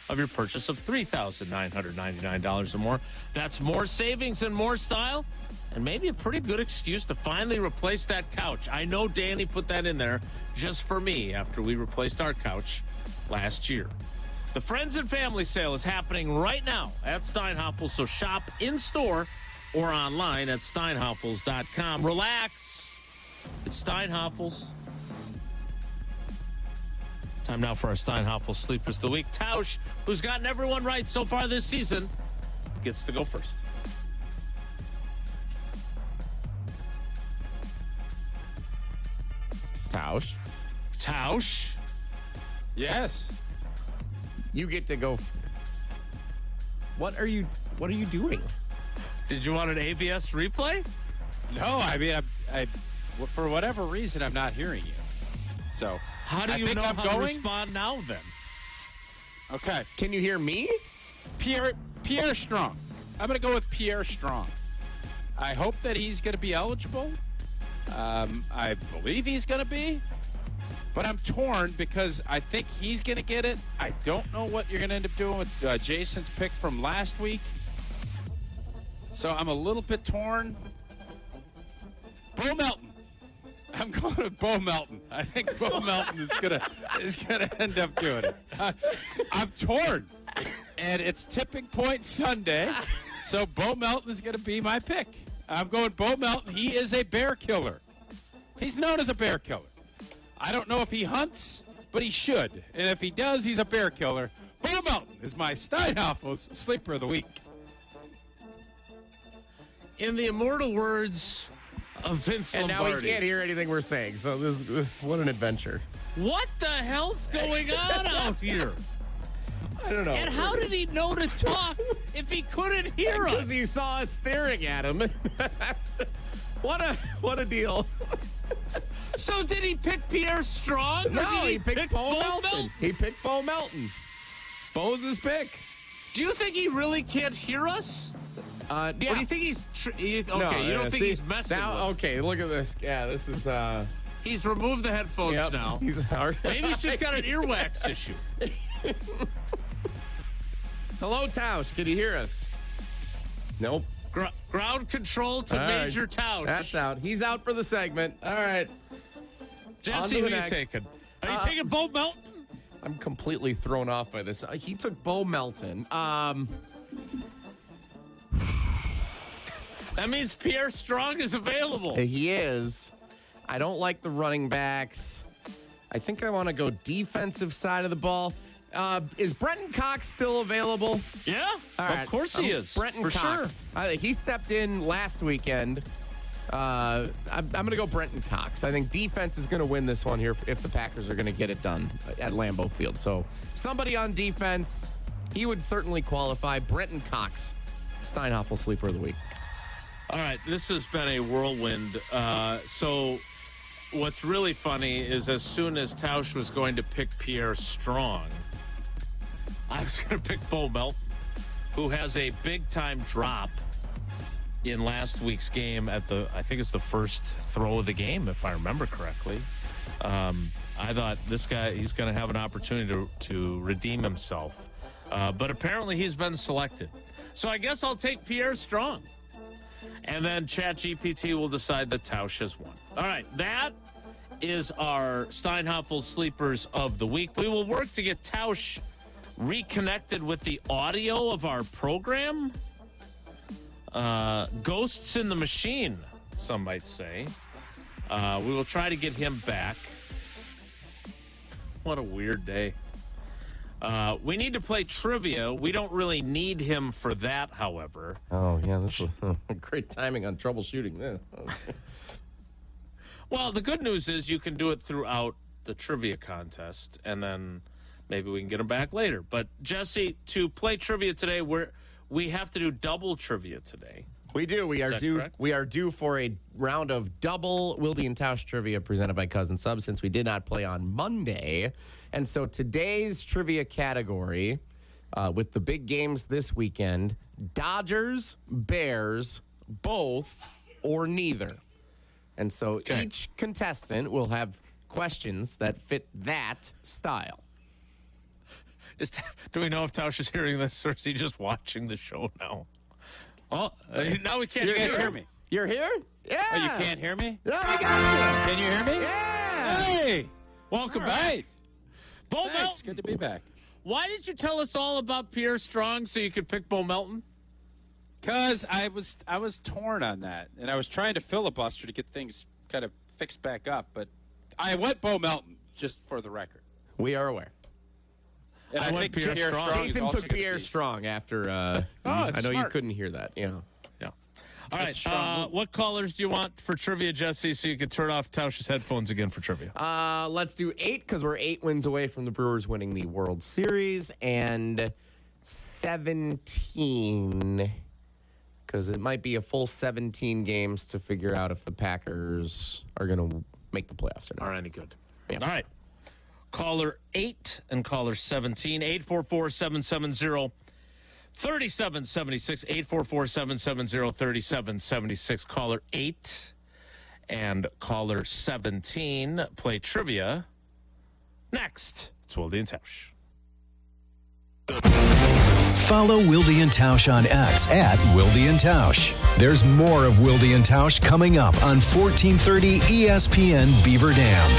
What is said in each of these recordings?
of your purchase of $3,999 or more. That's more savings and more style, and maybe a pretty good excuse to finally replace that couch. I know Danny put that in there just for me after we replaced our couch last year. The Friends and Family Sale is happening right now at Steinhoffel, so shop in-store or online at steinhoffels.com. Relax. It's Steinhoffels. Time now for our Steinhoffel Sleepers of the Week. Tausch, who's gotten everyone right so far this season, gets to go first. Tausch. Yes. You get to go. What are you doing? Did you want an ABS replay? No, I mean, I for whatever reason, I'm not hearing you. So How do I you think know I'm how to going? respond now then? Okay, Can you hear me? Pierre Strong. I'm going to go with Pierre Strong. I hope that he's going to be eligible. I believe he's going to be. But I'm torn because I think he's going to get it. I don't know what you're going to end up doing with Jason's pick from last week. So I'm a little bit torn. Bo Melton. I'm going with Bo Melton. I think Bo Melton is gonna end up doing it. I'm torn, and it's tipping point Sunday, so Bo Melton is going to be my pick. I'm going Bo Melton. He is a bear killer. He's known as a bear killer. I don't know if he hunts, but he should, and if he does, he's a bear killer. Bo Melton is my Steinhoffel's Sleeper of the Week. In the immortal words of Vince And now Lombardi. he can't hear anything we're saying. So what an adventure. What the hell's going on out here? I don't know. And how did he know to talk if he couldn't hear us? Because he saw us staring at him. What a deal. So did he pick Pierre Strong? Or No, did he picked Bo Melton. Melton? He picked Bo Melton. Bo's his pick. Do you think he really can't hear us? Yeah. Or do you think he's... okay, No, you don't think see, he's messing now, with us? Okay, look at this. Yeah, this is... He's removed the headphones Yep, now. Maybe he's just got an earwax issue. Hello, Tausch. Can you hear us? Nope. Ground control to All right. Major Tausch. That's out. He's out for the segment. All right. Jesse, on who to you the next. taking? Are you taking Bo Melton? I'm completely thrown off by this. He took Bo Melton. That means Pierre Strong is available. He is. I don't like the running backs. I think I want to go defensive side of the ball. Is Brenton Cox still available? Yeah, All of right. course he is. Brenton for Cox. sure. He stepped in last weekend. I'm going to go Brenton Cox. I think defense is going to win this one here if the Packers are going to get it done at Lambeau Field. So somebody on defense, he would certainly qualify. Brenton Cox, Steinhoffel Sleeper of the Week. All right, this has been a whirlwind. So what's really funny is as soon as Tausch was going to pick Pierre Strong, I was going to pick Bo Melton, who has a big-time drop in last week's game at I think it's the first throw of the game, if I remember correctly. I thought this guy, he's going to have an opportunity to redeem himself. But apparently he's been selected. So I guess I'll take Pierre Strong. And then ChatGPT will decide that Tausch has won. All right, that is our Steinhoffel Sleepers of the Week. We will work to get Tausch reconnected with the audio of our program. Ghosts in the machine, some might say. We will try to get him back. What a weird day. We need to play trivia. We don't really need him for that, however. Oh, yeah, this is great timing on troubleshooting this. Well, the good news is you can do it throughout the trivia contest, and then maybe we can get him back later. But, Jesse, to play trivia today, we have to do double trivia today. We do. We are that due. correct? We are due for a round of double Wilde and Tausch trivia presented by Cousin Sub since we did not play on Monday, and so today's trivia category, with the big games this weekend: Dodgers, Bears, both or neither. And so each contestant will have questions that fit that style. Do we know if Tausch is hearing this, or is he just watching the show now? Oh, now we can't You guys hear me? You're here? Yeah. Oh, you can't hear me? No, I got Can you hear me? you. Yeah. Hey, Welcome all back. right. Bo Thanks. Melton. Good to be back. Why did you tell us all about Pierre Strong so you could pick Bo Melton? Because I was torn on that, and I was trying to filibuster to get things kind of fixed back up, but I went Bo Melton, just for the record. We are aware. And I I went think Pierre Pierre Strong. Strong is Jason also took gonna Pierre be- Strong after. it's I know you smart. couldn't hear that. Yeah. Yeah. All That's a strong right. move. What callers do you want for trivia, Jesse, so you can turn off Tausch's headphones again for trivia? Let's do 8 because we're 8 wins away from the Brewers winning the World Series, and 17 because it might be a full 17 games to figure out if the Packers are going to make the playoffs or not. Are any good? Yeah. All right. Caller 8 and caller 17, 844-770-3776, 844-770-3776. Caller 8 and caller 17 play trivia next. It's Wilde and Tausch. Follow Wilde and Tausch on X at Wilde and Tausch. There's more of Wilde and Tausch coming up on 1430 ESPN Beaver Dam.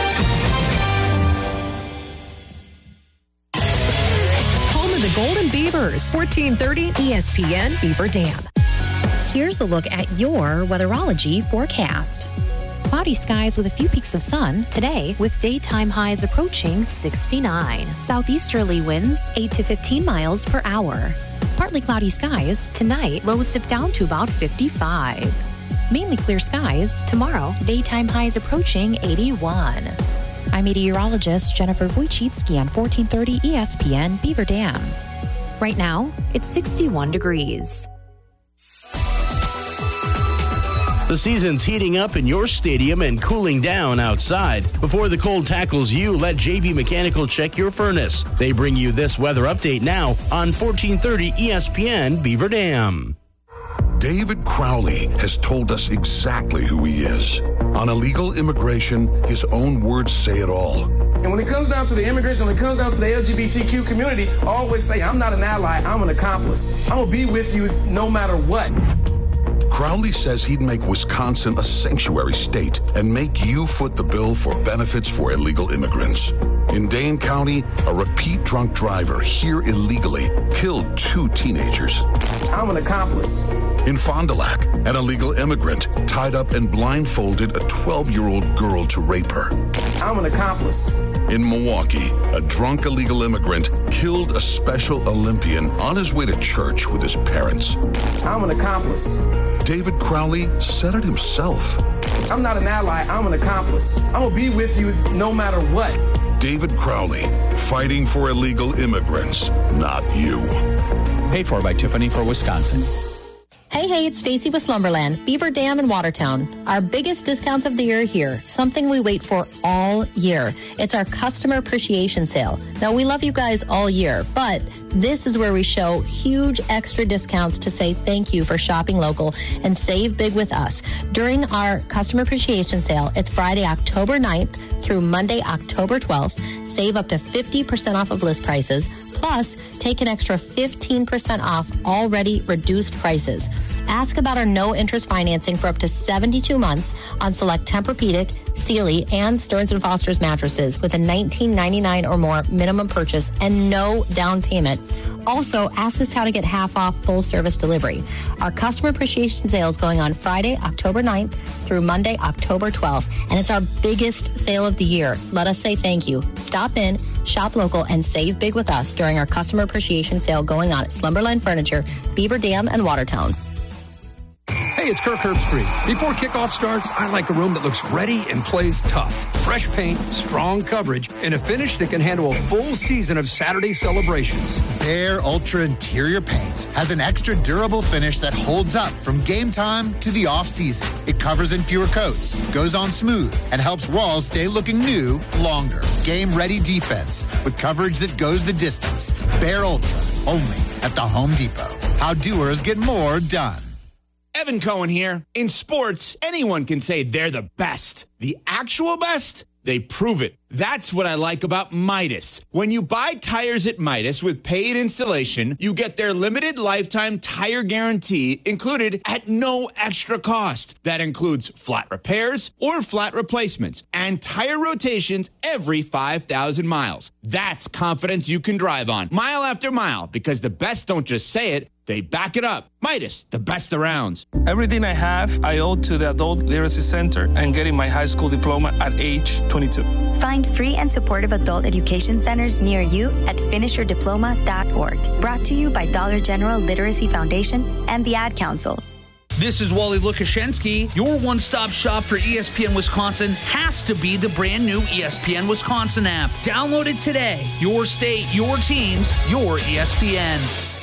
Home of the Golden Beavers, 1430 ESPN Beaver Dam. Here's a look at your weatherology forecast. Cloudy skies with a few peaks of sun today, with daytime highs approaching 69. Southeasterly winds 8 to 15 miles per hour. Partly cloudy skies tonight, lows dip down to about 55. Mainly clear skies tomorrow, daytime highs approaching 81. I'm meteorologist Jennifer Wojcicki on 1430 ESPN Beaver Dam. Right now, it's 61 degrees. The season's heating up in your stadium and cooling down outside. Before the cold tackles you, let JB Mechanical check your furnace. They bring you this weather update now on 1430 ESPN Beaver Dam. David Crowley has told us exactly who he is. On illegal immigration, his own words say it all. And when it comes down to the immigration, when it comes down to the LGBTQ community, I always say, I'm not an ally, I'm an accomplice. I'm going to be with you no matter what. Crowley says he'd make Wisconsin a sanctuary state and make you foot the bill for benefits for illegal immigrants. In Dane County, a repeat drunk driver here illegally killed 2 teenagers. I'm an accomplice. In Fond du Lac, an illegal immigrant tied up and blindfolded a 12-year-old girl to rape her. I'm an accomplice. In Milwaukee, a drunk illegal immigrant killed a Special Olympian on his way to church with his parents. I'm an accomplice. David Crowley said it himself. I'm not an ally, I'm an accomplice. I'm going to be with you no matter what. David Crowley, fighting for illegal immigrants, not you. Paid for by Tiffany for Wisconsin. Hey, it's Stacy with Slumberland, Beaver Dam in Watertown. Our biggest discounts of the year are here, something we wait for all year. It's our customer appreciation sale. Now, we love you guys all year, but this is where we show huge extra discounts to say thank you for shopping local and save big with us. During our customer appreciation sale, it's Friday, October 9th through Monday, October 12th. Save up to 50% off of list prices. Plus, take an extra 15% off already reduced prices. Ask about our no-interest financing for up to 72 months on select Tempur-Pedic, Sealy, and Stearns & Foster's mattresses with a $19.99 or more minimum purchase and no down payment. Also, ask us how to get half off full service delivery. Our customer appreciation sale is going on Friday, October 9th through Monday, October 12th, and it's our biggest sale of the year. Let us say thank you. Stop in, shop local, and save big with us during our customer appreciation sale going on at Slumberland Furniture, Beaver Dam, and Watertown. Hey, it's Kirk Herbstreit. Before kickoff starts, I like a room that looks ready and plays tough. Fresh paint, strong coverage, and a finish that can handle a full season of Saturday celebrations. Behr Ultra Interior Paint has an extra durable finish that holds up from game time to the off-season. It covers in fewer coats, goes on smooth, and helps walls stay looking new longer. Game-ready defense with coverage that goes the distance. Behr Ultra, only at the Home Depot. How doers get more done. Evan Cohen here. In sports, anyone can say they're the best. The actual best? They prove it. That's what I like about Midas. When you buy tires at Midas with paid installation, you get their limited lifetime tire guarantee included at no extra cost. That includes flat repairs or flat replacements and tire rotations every 5,000 miles. That's confidence you can drive on mile after mile, because the best don't just say it, they back it up. Midas, the best around. Everything I have, I owe to the Adult Literacy Center and getting my high school diploma at age 22. Find free and supportive adult education centers near you at finishyourdiploma.org. Brought to you by Dollar General Literacy Foundation and the Ad Council. This is Wally Lukashenski. Your one-stop shop for ESPN Wisconsin has to be the brand new ESPN Wisconsin app. Download it today. Your state, your teams, your ESPN.